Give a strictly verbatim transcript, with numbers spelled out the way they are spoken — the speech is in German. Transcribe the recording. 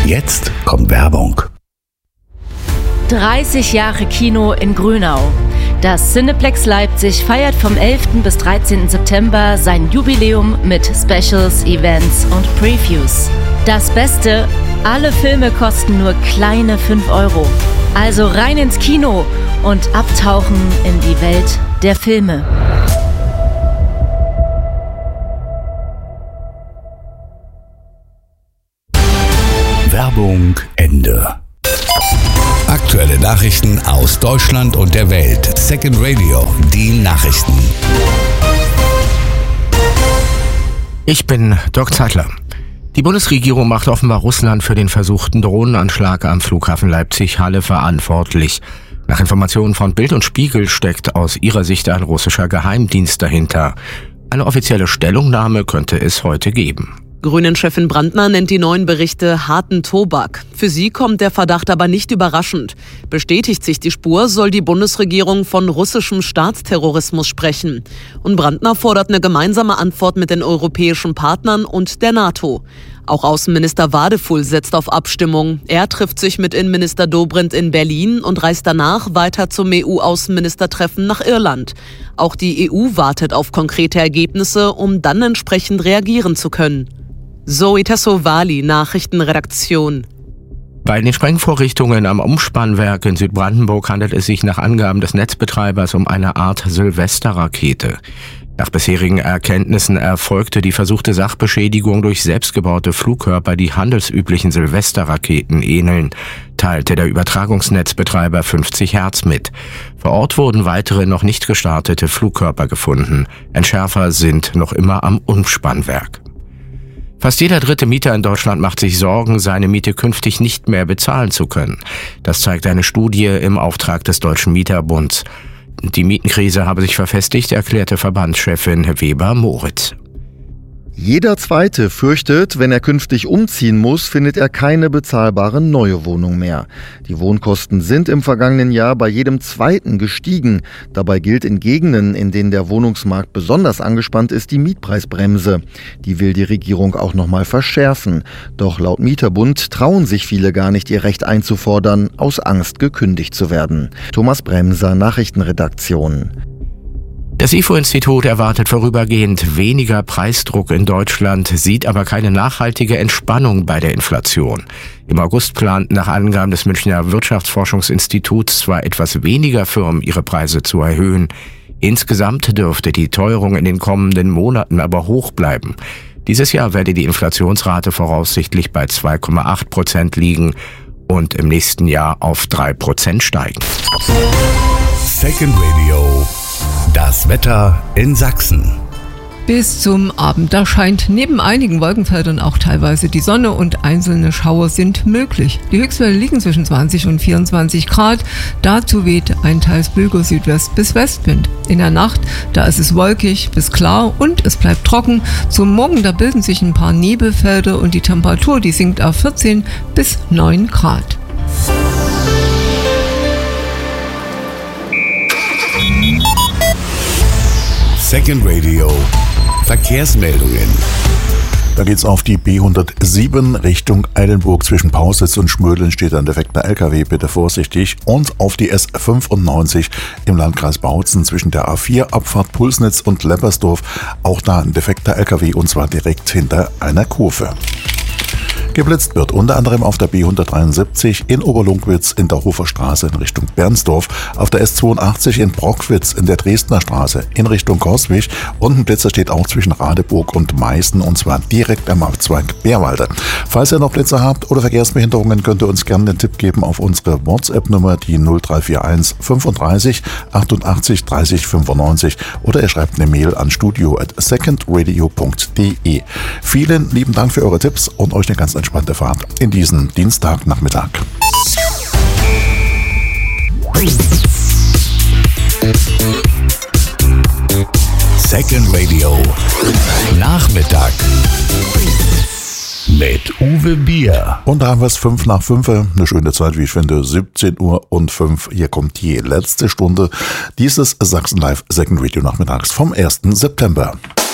Jetzt kommt Werbung. dreißig Jahre Kino in Grünau. Das Cineplex Leipzig feiert vom elften bis dreizehnten September sein Jubiläum mit Specials, Events und Previews. Das Beste, alle Filme kosten nur kleine fünf Euro. Also rein ins Kino und abtauchen in die Welt der Filme. Werbung Ende. Aktuelle Nachrichten aus Deutschland und der Welt. Second Radio, die Nachrichten. Ich bin Dirk Zeitler. Die Bundesregierung macht offenbar Russland für den versuchten Drohnenanschlag am Flughafen Leipzig-Halle verantwortlich. Nach Informationen von Bild und Spiegel steckt aus ihrer Sicht ein russischer Geheimdienst dahinter. Eine offizielle Stellungnahme könnte es heute geben. Grünen-Chefin Brandner nennt die neuen Berichte harten Tobak. Für sie kommt der Verdacht aber nicht überraschend. Bestätigt sich die Spur, soll die Bundesregierung von russischem Staatsterrorismus sprechen. Und Brandner fordert eine gemeinsame Antwort mit den europäischen Partnern und der NATO. Auch Außenminister Wadefuhl setzt auf Abstimmung. Er trifft sich mit Innenminister Dobrindt in Berlin und reist danach weiter zum E U-Außenministertreffen nach Irland. Auch die E U wartet auf konkrete Ergebnisse, um dann entsprechend reagieren zu können. Zoe Tassovali, Nachrichtenredaktion. Bei den Sprengvorrichtungen am Umspannwerk in Südbrandenburg handelt es sich nach Angaben des Netzbetreibers um eine Art Silvesterrakete. Nach bisherigen Erkenntnissen erfolgte die versuchte Sachbeschädigung durch selbstgebaute Flugkörper, die handelsüblichen Silvesterraketen ähneln, teilte der Übertragungsnetzbetreiber fünfzig Hertz mit. Vor Ort wurden weitere noch nicht gestartete Flugkörper gefunden. Entschärfer sind noch immer am Umspannwerk. Fast jeder dritte Mieter in Deutschland macht sich Sorgen, seine Miete künftig nicht mehr bezahlen zu können. Das zeigt eine Studie im Auftrag des Deutschen Mieterbunds. Die Mietenkrise habe sich verfestigt, erklärte Verbandschefin Weber-Moritz. Jeder Zweite fürchtet, wenn er künftig umziehen muss, findet er keine bezahlbare neue Wohnung mehr. Die Wohnkosten sind im vergangenen Jahr bei jedem Zweiten gestiegen. Dabei gilt in Gegenden, in denen der Wohnungsmarkt besonders angespannt ist, die Mietpreisbremse. Die will die Regierung auch nochmal verschärfen. Doch laut Mieterbund trauen sich viele gar nicht, ihr Recht einzufordern, aus Angst gekündigt zu werden. Thomas Bremser, Nachrichtenredaktion. Das I F O-Institut erwartet vorübergehend weniger Preisdruck in Deutschland, sieht aber keine nachhaltige Entspannung bei der Inflation. Im August planten nach Angaben des Münchner Wirtschaftsforschungsinstituts zwar etwas weniger Firmen ihre Preise zu erhöhen. Insgesamt dürfte die Teuerung in den kommenden Monaten aber hoch bleiben. Dieses Jahr werde die Inflationsrate voraussichtlich bei zwei Komma acht Prozent liegen und im nächsten Jahr auf drei Prozent steigen. Second Radio. Das Wetter in Sachsen. Bis zum Abend, da scheint neben einigen Wolkenfeldern auch teilweise die Sonne und einzelne Schauer sind möglich. Die Höchstwerte liegen zwischen zwanzig und vierundzwanzig Grad. Dazu weht ein teils böiger Südwest- bis Westwind. In der Nacht, da ist es wolkig bis klar und es bleibt trocken. Zum Morgen, da bilden sich ein paar Nebelfelder und die Temperatur, die sinkt auf vierzehn bis neun Grad. Second Radio. Verkehrsmeldungen. Da geht's auf die B hundertsieben Richtung Eilenburg. Zwischen Pausitz und Schmödlen steht ein defekter L K W, bitte vorsichtig. Und auf die S fünfundneunzig im Landkreis Bautzen zwischen der A vier Abfahrt Pulsnitz und Leppersdorf. Auch da ein defekter L K W und zwar direkt hinter einer Kurve. Geblitzt wird unter anderem auf der B hundertdreiundsiebzig in Oberlunkwitz in der Hofer Straße in Richtung Bernsdorf, auf der S zweiundachtzig in Brockwitz in der Dresdner Straße in Richtung Coswig und ein Blitzer steht auch zwischen Radeburg und Meißen und zwar direkt am Abzweig Bärwalde. Falls ihr noch Blitzer habt oder Verkehrsbehinderungen, könnt ihr uns gerne den Tipp geben auf unsere WhatsApp-Nummer, die null drei vier eins fünfunddreißig achtundachtzig dreißig fünfundneunzig oder ihr schreibt eine Mail an studio at secondradio punkt de. Vielen lieben Dank für eure Tipps und euch eine ganz entspannte Fahrt in diesen Dienstagnachmittag. Second Radio. Nachmittag. Mit Uwe Bier. Und da haben wir es fünf nach fünf. Eine schöne Zeit, wie ich finde. siebzehn Uhr und fünf. Hier kommt die letzte Stunde dieses Sachsen Live Second Radio Nachmittags vom ersten September.